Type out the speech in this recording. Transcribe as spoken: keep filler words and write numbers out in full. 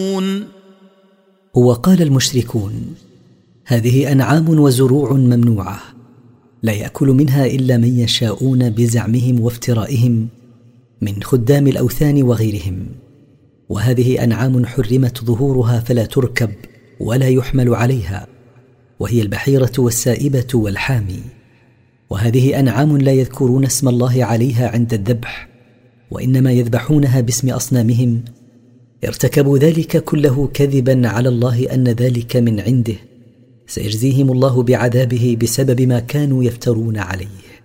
هو قال المشركون: هذه أنعام وزروع ممنوعة لا يأكل منها إلا من يشاءون بزعمهم وافترائهم من خدام الأوثان وغيرهم، وهذه أنعام حرمت ظهورها فلا تركب ولا يحمل عليها، وهي البحيرة والسائبة والحامي. وهذه أنعام لا يذكرون اسم الله عليها عند الذبح، وإنما يذبحونها باسم أصنامهم. ارتكبوا ذلك كله كذبا على الله أن ذلك من عنده، سيجزيهم الله بعذابه بسبب ما كانوا يفترون عليه.